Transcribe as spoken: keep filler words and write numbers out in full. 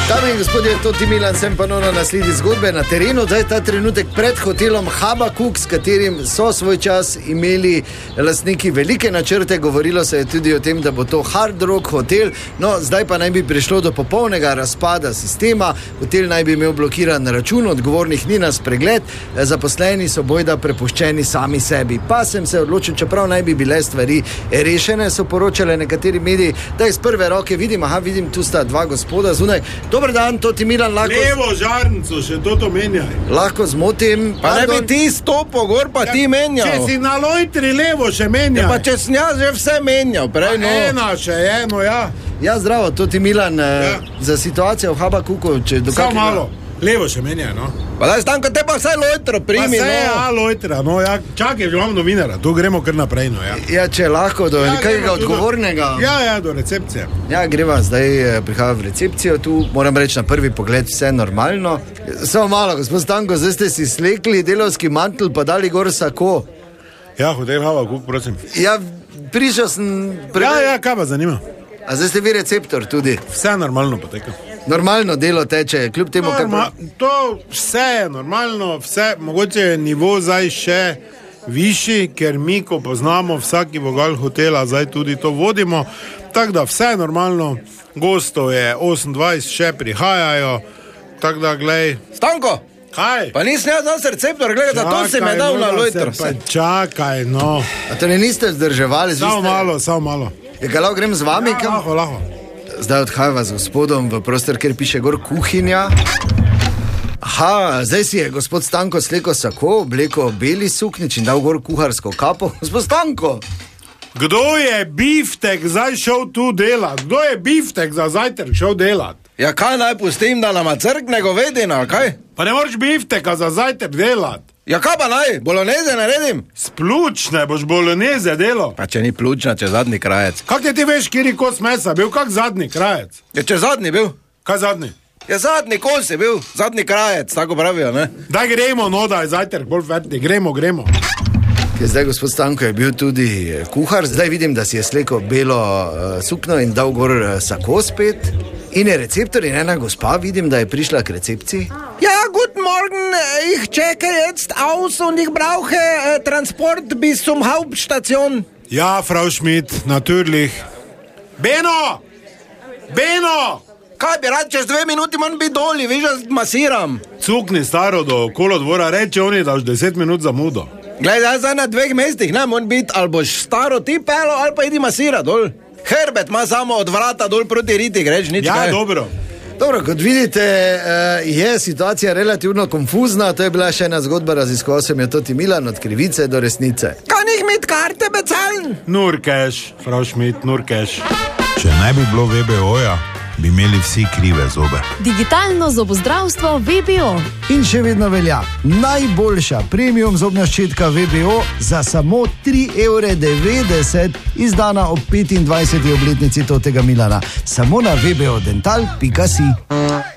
Dame in gospodje, Toti Milan, sem ponovno na sledi zgodbe na terenu. Zdaj ta trenutek pred hotelom Habakuk, s katerim so svoj čas imeli lastniki velike načrte. Govorilo se je tudi o tem, da bo to Hard Rock hotel. No, zdaj pa naj bi prišlo do popolnega razpada sistema. Hotel naj bi imel blokiran račun, odgovornih ni na spregled, zaposleni so bojda prepuščeni sami sebi. Pa sem se odločil, čeprav naj bi bile stvari rešene, so poročale nekateri mediji, da iz prve roke vidim, aha, vidim, tu sta dva gospoda zunaj. Dobar dan, Toti Milan, lahko... Levo žarnico, še to to menjaj. Lahko zmotim. Pa ne bi ti stopil gor, pa ja, ti menjal. Če si na lojtri levo še menjaj. Ja, pa če snja že vse menjal, prej no. Ena še, eno, ja. Ja, zdravo, Toti Milan, ja. Za situacijo v Habakuku, če do kakega... Samo malo, levo še menjaj, no. Pa daj, Stanko, te pa vsaj lojtro primi, pa no. Pa vse, ja, lojtra, no, ja. Čakaj, že imam novinara, tu gremo kar naprej, no, ja. Ja, če lahko, do ja, nekakega odgovornega... Do... Ja, ja, do recepcije. Ja, greva, zdaj prihaja v recepcijo, tu moram reči na prvi pogled vse normalno. Samo malo, gospod Stanko, zdaj ste si slekli delovski mantel, pa dali gor sako. Ja, hotel Habakuk, prosim. Ja, prišel sem... Pre... Ja, ja, kaj pa zanima? A zdaj ste vi receptor tudi? Vse normalno poteka. Normalno delo teče, kljub temu, Norma, kako... To vse je normalno, vse, mogoče je nivo zdaj še višji, ker mi, ko poznamo vsaki vogal hotela, zdaj tudi to vodimo, tako da vse je normalno, gostov je osemindvajset, še prihajajo, tako da, glej... Stanko! Kaj? Pa nisem jaz nas receptor, gledaj, da to si me dal na lojtro. Čakaj, no. A to ne niste vzdrževali? Samo ste... malo, samo malo. Je ga lahko grem z vami? Ja, kam? lahko, lahko. Zdaj odhajava z gospodom v prostor, kjer piše gor kuhinja. Aha, zdaj si je gospod Stanko sleko sako, obleko beli suknič in dal gor kuharsko kapo. Gospod Stanko! Kdo je biftek zdaj šel tu delat? Kdo je biftek za zajtrk šel delat? Ja, kaj naj pustim, da nama crkne govedina, kaj? Pa ne moreš bifteka za zajtrk delat. Ja, kaj pa naj? Boloneze naredim? Splučne boš boloneze delo. Pa če ni pljučna, če zadnji krajec. Kak te ti veš, kjer je kos mesa bil? Kak zadnji krajec? Ja, če zadnji bil? Kaj zadnji? Ja, zadnji kos je bil, zadnji krajec, tako pravijo, ne? Daj gremo, no, da je zajtrk bolj verti, gremo, gremo. Zdaj gospod Stanko je bil tudi kuhar, zdaj vidim, da si je sleko belo uh, sukno in dal gor uh, sako spet. In je receptor in ena gospa, vidim, da je prišla k recepciji. Ja, guten Morgen, ich checke jetzt aus und ich brauche äh, Transport bis zum Hauptstation. Ja, Frau Schmidt, natürlich. Beno! Beno! Kaj bi rad, čez dve minuti manj bi doli, viš, da masiram. Cukni staro do kolodvora, reče oni, da už deset minut zamudo. Gledaj, zdaj na dveh mestih, ne, mora biti, ali boš staro ti pelo, ali pa idi masira dol. Herbet ima samo od vrata dol proti riti, greš, nič ja, kaj. Ja, dobro. Dobro, kot vidite, je situacija relativno konfuzna, to je bila še ena zgodba, raziskoval sem jo Toti Milan od krivice do resnice. Kan ich mit karte bezahlen? Nur cash, Frau Schmidt, nur cash. Če ne bi bilo V B O-ja, bi imeli vsi krive zobe. Digitalno zobozdravstvo V B O. In še vedno velja najboljša premium zobna ščetka V B O za samo tri evre devetdeset, izdana ob petindvajseti obletnici Totega Milana. Samo na v b o dental pika si.